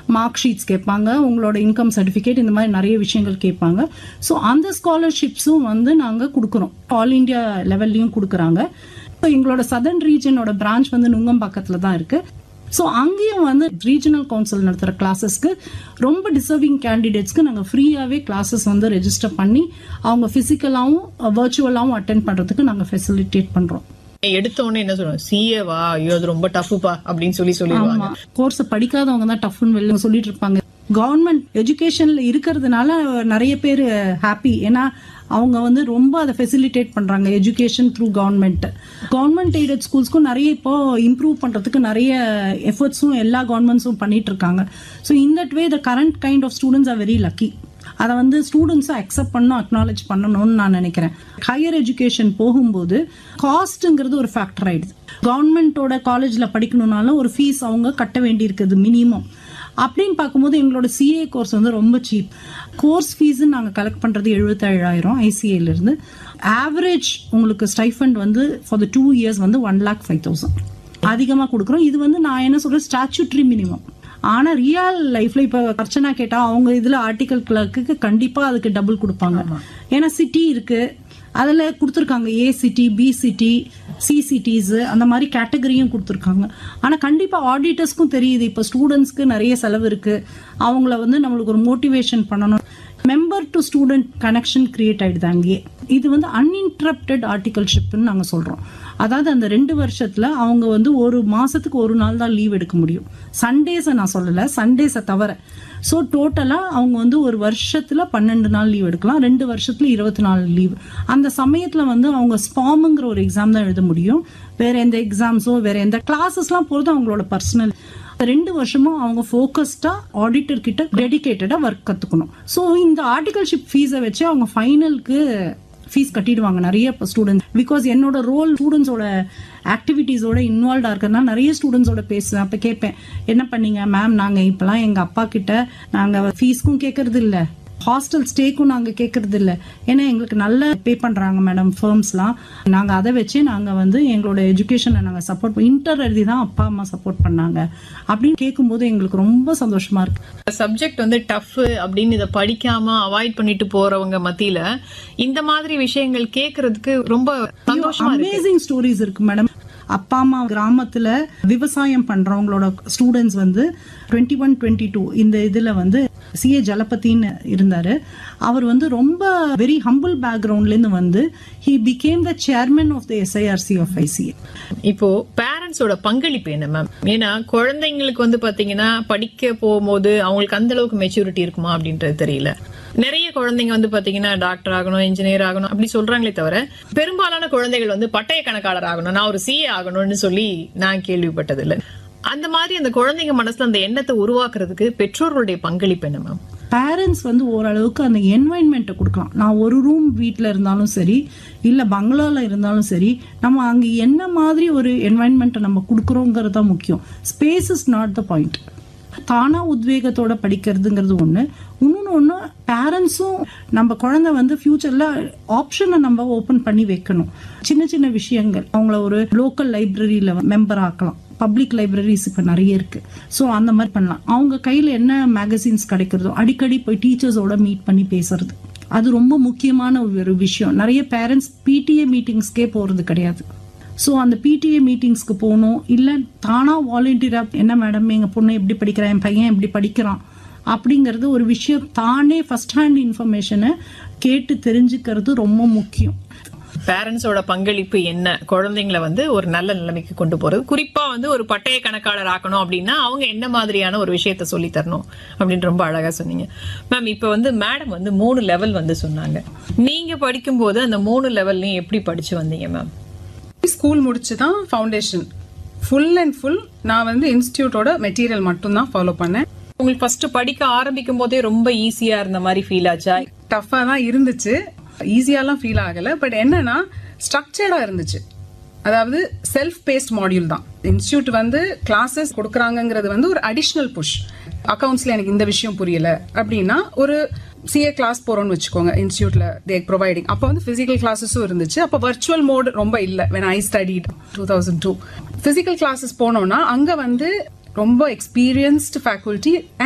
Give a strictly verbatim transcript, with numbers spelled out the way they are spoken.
Mark sheets கேட்பாங்க, உங்களோட income certificate, இந்த மாதிரி நிறைய விஷயங்கள் கேட்பாங்க. ஸோ அந்த ஸ்காலர்ஷிப்ஸும் வந்து நாங்கள் கொடுக்குறோம். ஆல் இண்டியா லெவல்லையும் கொடுக்குறாங்க. இப்போ எங்களோட சதர்ன் ரீஜனோட பிரான்ச் வந்து நுங்கம்பாக்கத்தில் தான் இருக்கு. ஸோ அங்கேயும் வந்து ரீஜனல் கவுன்சில் நடத்துகிற கிளாஸஸ்க்கு ரொம்ப டிசர்விங் கேண்டிடேட்ஸ்க்கு நாங்கள் ஃப்ரீயாகவே கிளாஸஸ் வந்து ரெஜிஸ்டர் பண்ணி அவங்க ஃபிசிக்கலாகவும் வர்ச்சுவலாகவும் அட்டென்ட் பண்ணுறதுக்கு நாங்கள் ஃபெசிலிட்டேட் பண்ணுறோம். எடுத்த உடனே என்ன சொல்லுவோம், சிஏவா, ஐயோ அது ரொம்ப டஃப்ப்பா அப்படின்னு சொல்லி சொல்லுவாங்க. கோர்ஸ் படிக்காதவங்க தான் டஃப்னு வெளில சொல்லிட்டு இருப்பாங்க. கவர்மெண்ட் எஜுகேஷன்ல இருக்கிறதுனால நிறைய பேர் ஹாப்பி. ஏன்னா அவங்க வந்து ரொம்ப அதை ஃபெசிலிட்டேட் பண்றாங்க. Education through government government aided ஸ்கூல்ஸ்க்கும் நிறைய இப்போ இம்ப்ரூவ் பண்றதுக்கு நிறைய எஃபர்ட்ஸும் எல்லா கவர்மெண்ட்ஸும் பண்ணிட்டு இருக்காங்க. So in that way the current kind of students are very lucky. அதை வந்து ஸ்டூடெண்ட்ஸும் அக்செப்ட் பண்ணணும், அக்னாலேஜ் பண்ணணும்னு நான் நினைக்கிறேன். ஹையர் எஜுகேஷன் போகும்போது காஸ்ட்ங்கிறது ஒரு ஃபேக்டர் ஆயிடுது. கவர்மெண்டோட காலேஜில் படிக்கணும்னாலும் ஒரு ஃபீஸ் அவங்க கட்ட வேண்டி இருக்குது மினிமம். அப்படின்னு பார்க்கும்போது எங்களோட சிஏ கோர்ஸ் வந்து ரொம்ப சீப். கோர்ஸ் ஃபீஸ் நாங்கள் கலெக்ட் பண்ணுறது எழுபத்தேழாயிரம் ஐசிஏலேருந்து. ஆவரேஜ் உங்களுக்கு ஸ்டைஃபண்ட் வந்து ஃபார் த டூ இயர்ஸ் வந்து ஒன் லேக் ஃபைவ் தௌசண்ட் அதிகமாக கொடுக்குறோம். இது வந்து நான் என்ன சொல்கிறேன், ஸ்டாச்சுட்ரி மினிமம். ஆனா ரியல் லைஃப்ல இப்ப அர்ச்சனா கேட்டா அவங்க இதுல ஆர்டிகல் கிளர்க்கு கண்டிப்பா அதுக்கு டபுள் கொடுப்பாங்க. ஏன்னா சிட்டி இருக்கு, அதுல கொடுத்துருக்காங்க ஏ city, B city, C cities, அந்த மாதிரி கேட்டகரியும் கொடுத்துருக்காங்க. ஆனா கண்டிப்பா ஆடிட்டர்ஸ்க்கும் தெரியுது இப்ப ஸ்டூடெண்ட்ஸ்க்கு நிறைய செலவு இருக்கு, அவங்கள வந்து நம்மளுக்கு ஒரு மோட்டிவேஷன் பண்ணணும். Member to student connection create ஆயிடுது அங்கேயே. இது வந்து அன்இன்டரப்டட் ஆர்டிகல்ஷிப்னு நாங்க சொல்றோம். அதாவது அந்த ரெண்டு வருஷத்துல அவங்க வந்து ஒரு மாசத்துக்கு ஒரு நாள் தான் லீவ் எடுக்க முடியும். சண்டேஸை நான் சொல்லல, சண்டேஸை தவிர. ஸோ டோட்டலா அவங்க வந்து ஒரு வருஷத்துல பன்னெண்டு நாள் லீவ் எடுக்கலாம், ரெண்டு வருஷத்துல இருபத்தி நாலு லீவ். அந்த சமயத்துல வந்து அவங்க ஸ்பாம்ங்கிற ஒரு எக்ஸாம் தான் எழுத முடியும். வேற எந்த எக்ஸாம்ஸோ வேற எந்த கிளாஸஸ்லாம் போறது அவங்களோட பர்சனல். ரெண்டு வருஷமும் அவங்க ஃபோக்கஸ்டா ஆடிட்டர் கிட்ட டெடிகேட்டடா ஒர்க் கத்துக்கணும். ஸோ இந்த ஆர்டிகல்ஷிப் ஃபீஸை வச்சு அவங்க ஃபைனலுக்கு ஃபீஸ் கட்டிடுவாங்க நிறைய ஸ்டூடெண்ட்ஸ். பிகாஸ் என்னோட ரோல் ஸ்டூடெண்ட்ஸோட ஆக்டிவிட்டீஸோட இன்வால்வ்டா இருக்கிறதுனால நிறைய ஸ்டூடெண்ட்ஸோட பேசுவேன். அப்ப கேட்பேன், என்ன பண்ணீங்க மேம், நாங்க இப்பெல்லாம் எங்க அப்பா கிட்ட நாங்க ஃபீஸ்க்கும் கேட்கறது இல்ல, ஹாஸ்டல் ஸ்டேக்கும் நாங்க கேட்கறது இல்ல, ஏன்னா எங்களுக்கு நல்ல பே பண்றாங்க மேடம் ஃபர்ம்ஸ்லாம். நாங்க அதை வச்சு நாங்க வந்து எங்களோட எஜுகேஷனை நாங்க சப்போர்ட் இன்டர் எழுதி தான் அப்பா அம்மா சப்போர்ட் பண்ணாங்க அப்படின்னு கேட்கும்போது எங்களுக்கு ரொம்ப சந்தோஷமா இருக்கு. சப்ஜெக்ட் வந்து டஃப் அப்படின்னு இதை படிக்காம அவாய்ட் பண்ணிட்டு போறவங்க மத்தியில இந்த மாதிரி விஷயங்கள் கேட்கறதுக்கு ரொம்ப சந்தோஷமா இருக்கு. அமேசிங் ஸ்டோரிஸ் இருக்கு மேடம். அப்பா அம்மா கிராமத்துல விவசாயம் பண்றவங்களோட ஸ்டூடெண்ட்ஸ் வந்து டுவெண்ட்டி ஒன் டுவெண்ட்டி டூ இந்த இதுல வந்து சிஏ ஜலபதின்னு இருந்தாரு. அவர் வந்து ரொம்ப வெரி ஹம்பிள் பேக்ரவுண்ட்ல இருந்து வந்து he became the chairman of the S I R C of I C A. இப்போ பேரண்ட்ஸோட பங்களிப்பு என்ன மேம்? ஏன்னா குழந்தைங்களுக்கு வந்து பாத்தீங்கன்னா படிக்க போகும்போது அவங்களுக்கு அந்த அளவுக்கு மெச்சூரிட்டி இருக்குமா அப்படின்றது தெரியல. நிறைய குழந்தைங்க வந்து பாத்தீங்கன்னா டாக்டர் ஆகணும், இன்ஜினியர் ஆகணும் அப்படி சொல்றாங்களே தவிர பெரும்பாலான குழந்தைகள் வந்து பட்டய கணக்காளர் ஆகணும், நான் ஒரு சிஏ ஆகணும்னு சொல்லி நான் கேள்விப்பட்டது இல்லை. அந்த மாதிரி அந்த குழந்தைங்க மனசுல அந்த எண்ணத்தை உருவாக்குறதுக்கு பெற்றோர்களுடைய பங்களிப்பு என்ன மேம்? பேரண்ட்ஸ் வந்து ஓரளவுக்கு அந்த என்வாயன்மெண்ட்டை கொடுக்கலாம். நான் ஒரு ரூம் வீட்டில் இருந்தாலும் சரி, இல்லை பங்களாவில் இருந்தாலும் சரி, நம்ம அங்கே என்ன மாதிரி ஒரு என்வாயன்மெண்ட்டை நம்ம கொடுக்குறோங்கிறது தான் முக்கியம். Space is not the point. தானா உத்வேகத்தோட படிக்கிறதுங்கிறது ஒன்று. இன்னொன்று ஒன்று, பேரண்ட்ஸும் நம்ம குழந்தை வந்து ஃபியூச்சர்ல ஆப்ஷனை நம்ம ஓப்பன் பண்ணி வைக்கணும். சின்ன சின்ன விஷயங்கள், அவங்கள ஒரு லோக்கல் லைப்ரரியில மெம்பர் ஆக்கலாம். பப்ளிக் லைப்ரரிஸ் இப்போ நிறைய இருக்கு. ஸோ அந்த மாதிரி பண்ணலாம். அவங்க கையில் என்ன மேகசின்ஸ் கிடைக்கிறதோ அடிக்கடி போய் டீச்சர்ஸோட மீட் பண்ணி பேசுறது, அது ரொம்ப முக்கியமான ஒரு விஷயம். நிறைய பேரண்ட்ஸ் பிடிஏ மீட்டிங்ஸ்க்கே போறது கிடையாது. ஸோ அந்த பிடிஏ மீட்டிங்ஸ்க்கு போகணும். இல்லை தானா வாலண்டியரா, என்ன மேடம் எங்க பொண்ணு எப்படி படிக்கிறான், என் பையன் எப்படி படிக்கிறான் அப்படிங்கறது ஒரு விஷயம் தானே ஃபர்ஸ்ட் ஹேண்ட் இன்ஃபர்மேஷனை கேட்டு தெரிஞ்சுக்கிறது ரொம்ப முக்கியம். பேரண்ட்ஸோட பங்களிப்பு என்ன குழந்தைங்களை வந்து ஒரு நல்ல நிலைமைக்கு கொண்டு போறது, குறிப்பா வந்து ஒரு பட்டய கணக்காளர் ஆக்கணும் அப்படின்னா அவங்க என்ன மாதிரியான ஒரு விஷயத்த சொல்லி தரணும் அப்படின்னு ரொம்ப அழகா சொன்னீங்க மேம். இப்ப வந்து மேடம் வந்து மூணு லெவல் வந்து சொன்னாங்க. நீங்க படிக்கும் போது அந்த மூணு லெவல்லையும் எப்படி படிச்சு வந்தீங்க ma'am? School முடிச்சுதான் foundation full and full நான் வந்து இன்ஸ்டிடியூட்டோட மெட்டீரியல் மட்டும் தான் ஃபாலோ பண்ணேன். உங்களுக்கு ஃபர்ஸ்ட் படிக்க ஆரம்பிக்கும் போதே ரொம்ப ஈஸியா இருந்த மாதிரி ஃபீல் ஆச்சா? டஃபா தான் இருந்துச்சு, ஈஸியாலாம் ஃபீல் ஆகல. பட் என்னன்னா ஸ்ட்ரக்சர்டா இருந்துச்சு. அதாவது செல்ஃப் பேஸ்ட் மாடியூல் தான். இன்ஸ்டிடியூட் வந்து கிளாஸஸ் கொடுக்கறாங்கிறது வந்து ஒரு அடிஷனல் புஷ். அக்கவுண்ட்ஸ்ல எனக்கு இந்த விஷயம் புரியல அப்படின்னா ஒரு சிஏ கிளாஸ் போறோம்னு வச்சுக்கோங்க, இன்ஸ்டிடியூட்ல தே ப்ரொவைடிங். அப்போ வந்து பிசிக்கல் கிளாஸஸும் இருந்துச்சு. அப்போ வர்ச்சுவல் மோட் ரொம்ப இல்ல. when I studied two thousand two physical classes போனோம்னா அங்க வந்து ரொம்ப எக்ஸ்பீரியன்ஸ்டு ஃபேக்கல்டி